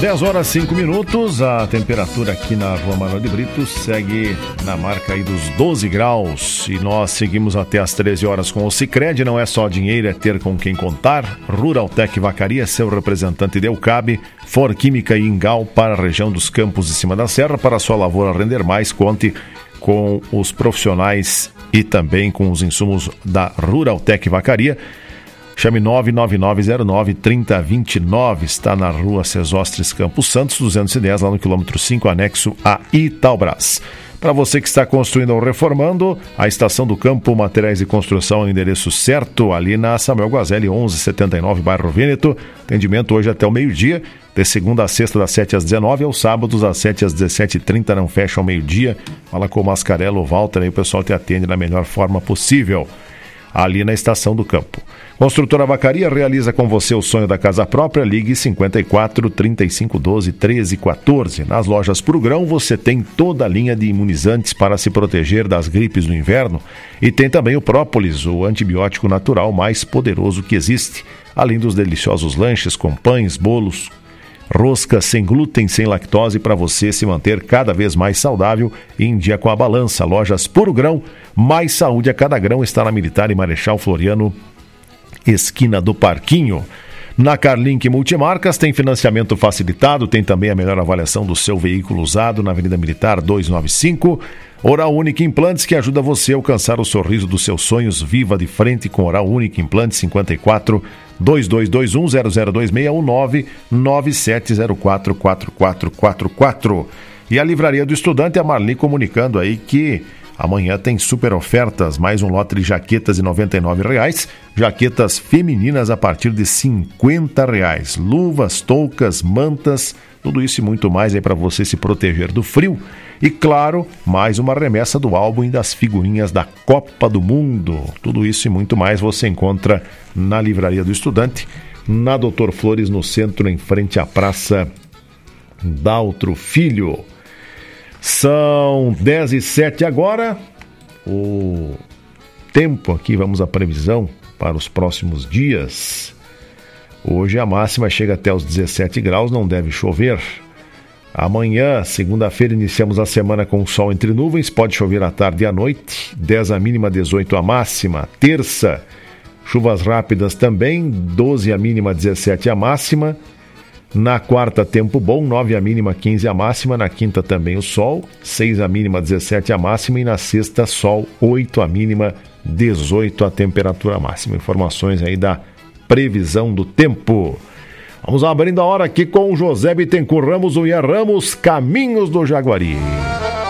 10 horas 5 minutos, a temperatura aqui na Rua Manuel de Brito segue na marca aí dos 12 graus e nós seguimos até as 13 horas com o Sicredi. Não é só dinheiro, é ter com quem contar. Ruraltec Vacaria, seu representante de Eucabe, For Química e Ingal para a região dos Campos de Cima da Serra. Para a sua lavoura render mais, conte com os profissionais e também com os insumos da Ruraltec Vacaria. Chame 99909-3029, está na rua Sesostres Campos Santos, 210, lá no quilômetro 5, anexo a Itaubras. Para você que está construindo ou reformando, a Estação do Campo, materiais de construção, endereço certo, ali na Samuel Guazelli, 1179, bairro Vêneto. Atendimento hoje até o meio-dia, de segunda a sexta, das 7 às 19, aos sábados, das 7 às 17h30, não fecha ao meio-dia. Fala com o Mascarello ou Walter, aí o pessoal te atende da melhor forma possível, ali na Estação do Campo. Construtora Vacaria realiza com você o sonho da casa própria. Ligue 54 35 12 13 14. Nas lojas Pro Grão você tem toda a linha de imunizantes para se proteger das gripes no inverno e tem também o própolis, o antibiótico natural mais poderoso que existe, além dos deliciosos lanches com pães, bolos, roscas sem glúten, sem lactose, para você se manter cada vez mais saudável e em dia com a balança. Lojas Puro Grão, mais saúde a cada grão, está na Militar e Marechal Floriano, esquina do Parquinho. Na Carlink Multimarcas tem financiamento facilitado, tem também a melhor avaliação do seu veículo usado na Avenida Militar 295. Oral Unique Implantes, que ajuda você a alcançar o sorriso dos seus sonhos. Viva de frente com Oral Unique Implantes. 54 2221 00261 99704 4444. E a Livraria do Estudante, a Marli comunicando aí que amanhã tem super ofertas, mais um lote de jaquetas de R$ 99, jaquetas femininas a partir de R$ 50, luvas, toucas, mantas, tudo isso e muito mais aí para você se proteger do frio. E claro, mais uma remessa do álbum e das figurinhas da Copa do Mundo. Tudo isso e muito mais você encontra na Livraria do Estudante, na Doutor Flores, no centro, em frente à Praça Daltro Filho. São 10h07 agora. O tempo aqui, vamos à previsão para os próximos dias. Hoje a máxima chega até os 17 graus, não deve chover. Amanhã, segunda-feira, iniciamos a semana com sol entre nuvens, pode chover à tarde e à noite, 10 a mínima, 18 a máxima. Terça, chuvas rápidas também, 12 a mínima, 17 a máxima. Na quarta, tempo bom, 9 a mínima, 15 a máxima. Na quinta também o sol, 6 a mínima, 17 a máxima. E na sexta, sol, 8 a mínima, 18 a temperatura máxima. Informações aí da previsão do tempo. Vamos abrindo a hora aqui com o José Bittencourt Ramos, o Ian Ramos, Caminhos do Jaguari.